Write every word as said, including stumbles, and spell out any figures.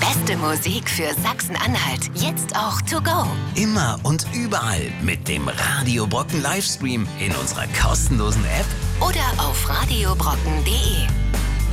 beste Musik für Sachsen-Anhalt, jetzt auch to go. Immer und überall mit dem Radio Brocken Livestream in unserer kostenlosen App Oder auf radiobrocken punkt de.